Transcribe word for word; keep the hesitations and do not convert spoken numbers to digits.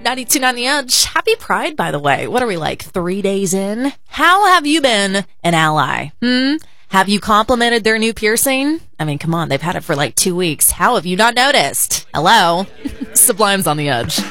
ninety-two point nine The Edge. Happy Pride, by the way. What are we, like, three days in? How have you been an ally? Hmm? Have you complimented their new piercing? I mean, come on, they've had it for like two weeks. How have you not noticed? Hello? Sublime's on The Edge.